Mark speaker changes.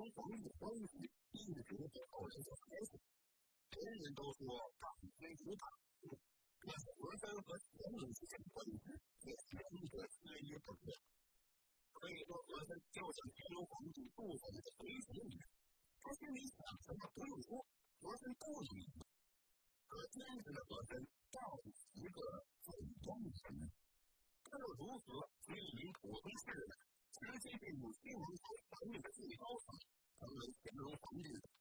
Speaker 1: 皇帝欢喜，一直被后人所猜想。人人都说大清无大事，可是和珅和乾隆之间的关系也显得缺一不可。可以说和珅就像乾隆皇帝肚子里的肥虫一样，他心里想什么不用说，和珅都能明白。可真实的和珅到底是一个怎样的人呢？他又如何从一名普通士人直接进入新王朝权力的最高层，成为乾隆皇帝的